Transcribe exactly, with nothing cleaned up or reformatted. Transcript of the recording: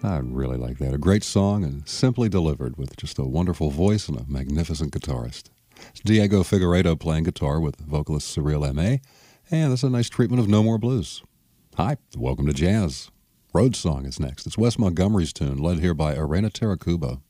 I really like that. A great song and simply delivered with just a wonderful voice and a magnificent guitarist. It's Diego Figueiredo playing guitar with vocalist Cyril M A, and that's a nice treatment of No More Blues. Hi, welcome to Jazz. Road Song is next. It's Wes Montgomery's tune, led here by Irena Tarakuba.